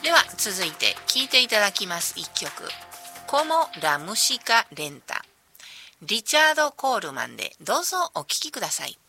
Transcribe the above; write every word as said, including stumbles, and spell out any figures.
では続いて聴いていただきます一曲、Como la música lenta、リチャード・コールマンでどうぞお聴きください。